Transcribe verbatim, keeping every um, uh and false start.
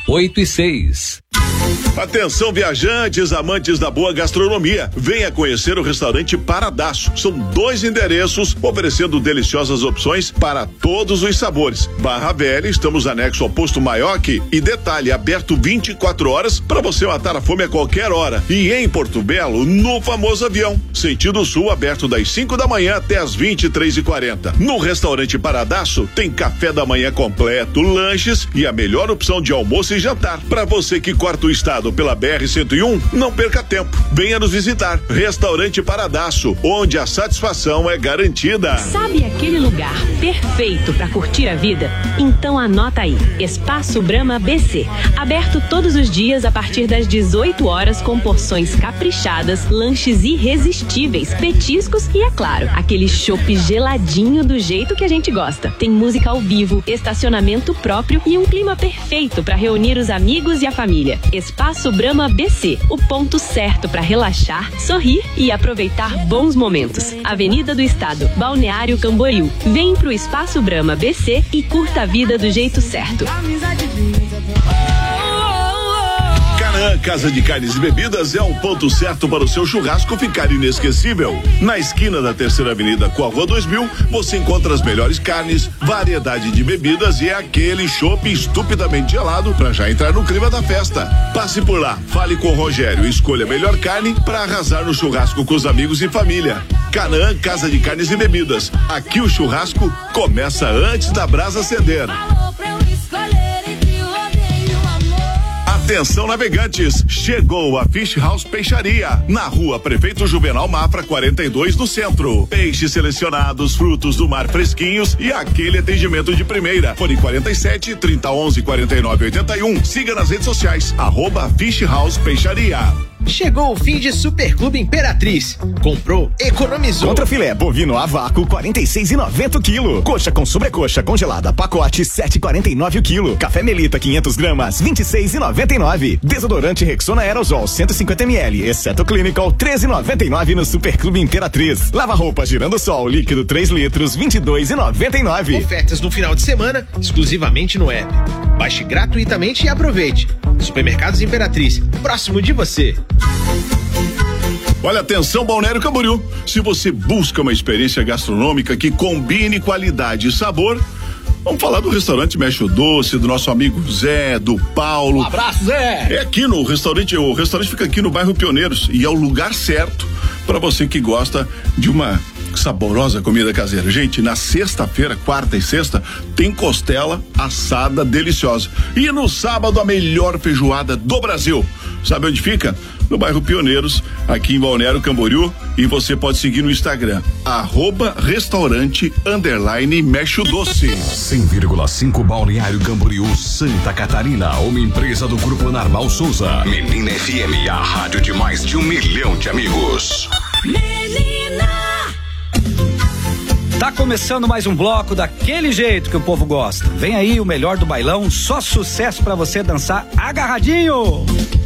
oito e seis. Atenção, viajantes, amantes da boa gastronomia. Venha conhecer o restaurante Paradaço. São dois endereços oferecendo deliciosas opções para todos os sabores. Barra Velha, estamos anexo ao posto Maioque e detalhe, aberto vinte e quatro horas para você matar a fome a qualquer hora. E em Porto Belo, no famoso avião, sentido sul, aberto das cinco da manhã até as vinte e três e quarenta. No restaurante Paradaço tem café da manhã completo, lanches e a melhor opção de almoço e jantar. Para você que corta o estado pela B R cento e um, não perca tempo. Venha nos visitar. Restaurante Paradaço, onde a satisfação é garantida. Sabe aquele lugar perfeito para curtir a vida? Então anota aí. Espaço Brahma B C. Aberto todos os dias a partir das dezoito horas com porções caprichadas, lanches irresistíveis, petiscos e, é claro, aquele chopp geladinho do jeito que a gente gosta. Tem música ao vivo, estacionamento próprio e um clima perfeito para reunir os amigos e a família. Espaço Brahma B C, o ponto certo para relaxar, sorrir e aproveitar bons momentos. Avenida do Estado, Balneário Camboriú. Vem pro Espaço Brahma B C e curta a vida do jeito certo. Canaã Casa de Carnes e Bebidas é um ponto certo para o seu churrasco ficar inesquecível. Na esquina da Terceira Avenida com a Rua dois mil, você encontra as melhores carnes, variedade de bebidas e aquele chopp estupidamente gelado para já entrar no clima da festa. Passe por lá, fale com o Rogério e escolha a melhor carne para arrasar no churrasco com os amigos e família. Canaã Casa de Carnes e Bebidas. Aqui o churrasco começa antes da brasa acender. Atenção, navegantes, chegou a Fish House Peixaria, na Rua Prefeito Juvenal Mafra quarenta e dois, no centro. Peixes selecionados, frutos do mar fresquinhos e aquele atendimento de primeira. Fone quarenta e sete, trinta, onze, quarenta e nove, oitenta e um. Siga nas redes sociais, arroba Fish House Peixaria. Chegou o fim de Superclube Imperatriz. Comprou, economizou. Contra filé bovino a vácuo quarenta e seis e noventa o quilo. Coxa com sobrecoxa congelada pacote sete e quarenta e nove o quilo. Café Melita quinhentas gramas vinte e seis e noventa e nove. Desodorante Rexona Aerosol cento e cinquenta mililitros, exceto Clinical treze e noventa e nove no Superclube Imperatriz. Lava roupa Girando Sol líquido três litros vinte e dois e noventa e nove. Ofertas no final de semana exclusivamente no app. Baixe gratuitamente e aproveite. Supermercados Imperatriz, próximo de você. Olha, atenção, Balneário Camboriú. Se você busca uma experiência gastronômica que combine qualidade e sabor, vamos falar do restaurante Mexe o Doce, do nosso amigo Zé, do Paulo. Um abraço, Zé! É aqui no restaurante, o restaurante fica aqui no bairro Pioneiros e é o lugar certo para você que gosta de uma saborosa comida caseira. Gente, na sexta-feira, quarta e sexta, tem costela assada deliciosa. E no sábado, a melhor feijoada do Brasil. Sabe onde fica? No bairro Pioneiros, aqui em Balneário Camboriú. E você pode seguir no Instagram, arroba restaurante underline Mexe o Doce. cem vírgula cinco Balneário Camboriú, Santa Catarina, uma empresa do Grupo Narval Souza. Menina F M, a rádio de mais de um milhão de amigos. Menina! Tá começando mais um bloco daquele jeito que o povo gosta. Vem aí o melhor do bailão, só sucesso pra você dançar agarradinho.